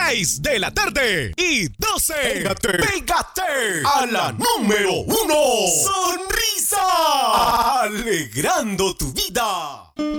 6 de la tarde y 12. Pégate a la número 1. Sonrisa. Alegrando tu vida.